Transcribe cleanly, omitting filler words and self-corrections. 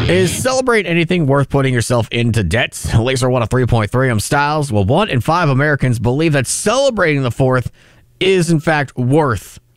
Is celebrate anything worth putting yourself into debt? Laser 1 of 3.3. I'm Styles. Well, 1 in 5 Americans believe that celebrating the 4th is, in fact, worth